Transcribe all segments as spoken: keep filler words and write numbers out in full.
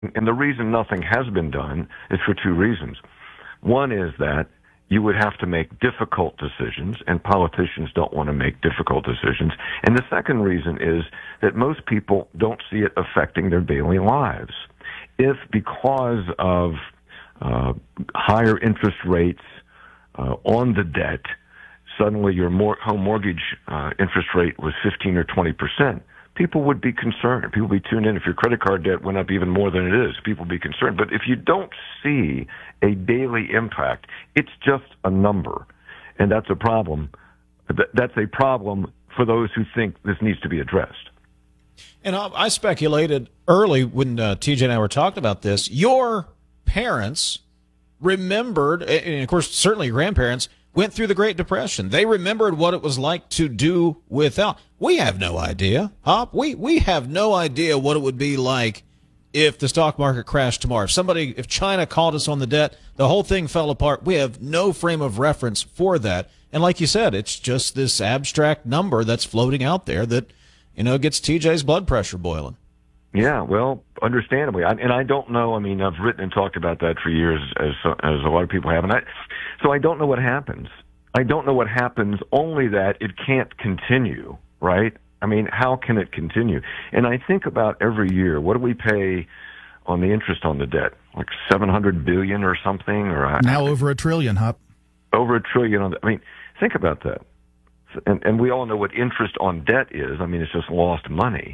And the reason nothing has been done is for two reasons. One is that you would have to make difficult decisions, and politicians don't want to make difficult decisions. And the second reason is that most people don't see it affecting their daily lives. If because of uh, higher interest rates uh, on the debt, suddenly your mor- home mortgage uh, interest rate was fifteen or twenty percent, people would be concerned. People would be tuned in. If your credit card debt went up even more than it is, people would be concerned. But if you don't see a daily impact, it's just a number. And that's a problem. That's a problem for those who think this needs to be addressed. And I speculated early when uh, T J and I were talking about this, your parents remembered, and of course, certainly your grandparents, went through the Great Depression. They remembered what it was like to do without. We have no idea, Hop. We we have no idea what it would be like if the stock market crashed tomorrow. If somebody, if China called us on the debt, the whole thing fell apart. We have no frame of reference for that. And like you said, it's just this abstract number that's floating out there that, you know, gets T J's blood pressure boiling. Yeah, well, understandably, I, and I don't know. I mean, I've written and talked about that for years, as as a lot of people have, and I, so I don't know what happens. I don't know what happens. Only that it can't continue, right? I mean, how can it continue? And I think about every year, what do we pay on the interest on the debt? Like seven hundred billion or something, or now over a trillion, Hop. Over a trillion on. The, I mean, think about that. And and we all know what interest on debt is. I mean, it's just lost money.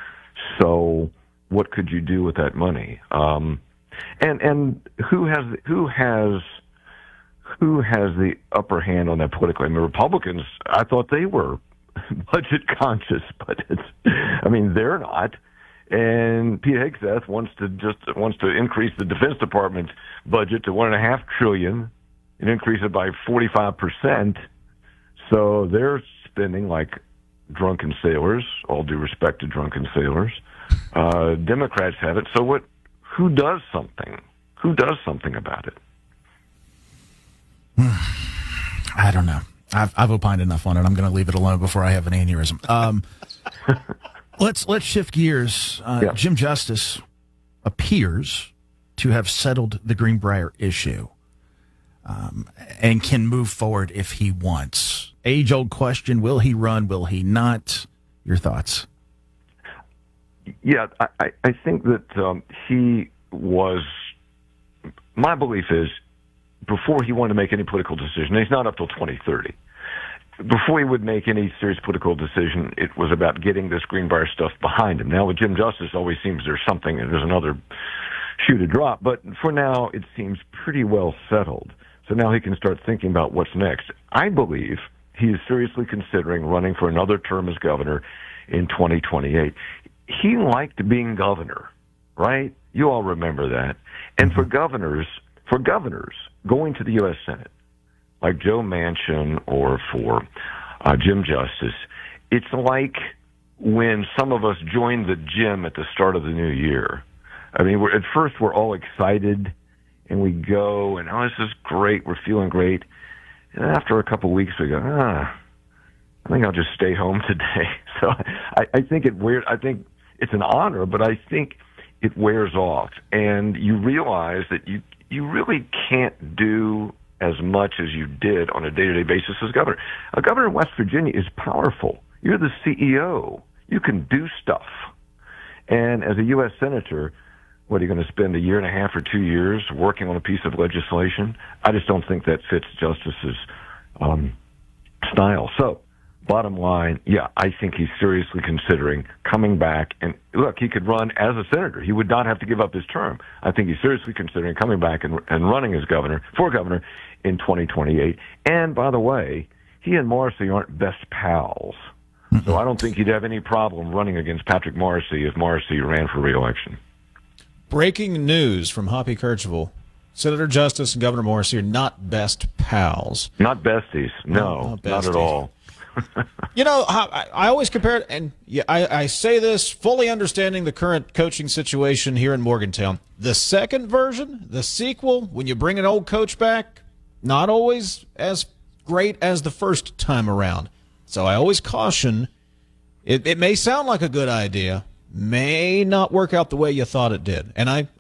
So what could you do with that money? Um, and and who has who has who has the upper hand on that politically? I mean, Republicans, I thought they were budget conscious, but it's, I mean, they're not. And Pete Hegseth wants to just wants to increase the Defense Department's budget to one and a half trillion and increase it by forty-five percent. So they're spending like drunken sailors, all due respect to drunken sailors. Uh, Democrats have it. So what? Who does something? Who does something about it? I don't know. I've, I've opined enough on it. I'm going to leave it alone before I have an aneurysm. Um, let's let's shift gears. Uh, yeah. Jim Justice appears to have settled the Greenbrier issue um, and can move forward if he wants. Age-old question, will he run, will he not? Your thoughts? Yeah, I, I think that um, he was, my belief is, before he wanted to make any political decision, he's not up till twenty thirty, before he would make any serious political decision, it was about getting this Greenbrier stuff behind him. Now with Jim Justice, always seems there's something, there's another shoe to drop, but for now it seems pretty well settled. So now he can start thinking about what's next. I believe he is seriously considering running for another term as governor in twenty twenty-eight. He liked being governor, right? You all remember that. And for governors, for governors going to the U S Senate, like Joe Manchin or for uh, Jim Justice, it's like when some of us joined the gym at the start of the new year. I mean, we're, at first we're all excited, and we go, and oh, this is great, we're feeling great. And after a couple of weeks, we go, ah, I think I'll just stay home today. So I, I think it weird. I think it's an honor, but I think it wears off, and you realize that you you really can't do as much as you did on a day-to-day basis as governor. A governor in West Virginia is powerful. You're the C E O. You can do stuff. And as a U S senator, what, are you going to spend a year and a half or two years working on a piece of legislation? I just don't think that fits Justice's um, style. So, bottom line, yeah, I think he's seriously considering coming back. And look, he could run as a senator. He would not have to give up his term. I think he's seriously considering coming back and, and running as governor, for governor, in twenty twenty-eight. And by the way, he and Morrissey aren't best pals. So I don't think he'd have any problem running against Patrick Morrissey if Morrissey ran for re-election. Breaking news from Hoppy Kercheval. Senator Justice and Governor Morrissey are not best pals. Not besties. No, no not, not at all. You know, I, I always compare it, and yeah, I, I say this fully understanding the current coaching situation here in Morgantown. The second version, the sequel, when you bring an old coach back, not always as great as the first time around. So I always caution, it, it may sound like a good idea, may not work out the way you thought it did. And I,